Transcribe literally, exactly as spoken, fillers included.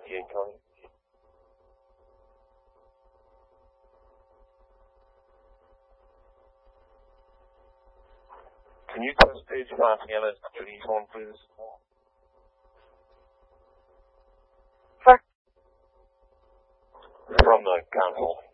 incoming. Can you test page five again as Denise one, please? Sure. From the console.